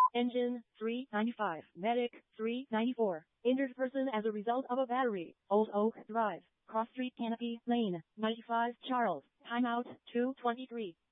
Engine, 395. Medic, 394. Injured person as a result of a battery. Old Oak Drive. Cross Street Canopy Lane, 95 Charles. Timeout, 2:23.